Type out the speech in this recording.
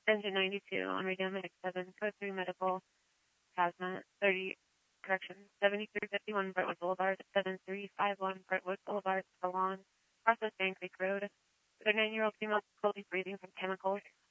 Engine 92 on Radio Medic 7, Code 3 Medical, Hazmat 7351 Brentwood Boulevard, 7351 Brentwood Boulevard, Salon, Process Bank Creek Road. With a 9-year-old female difficulty breathing from chemicals.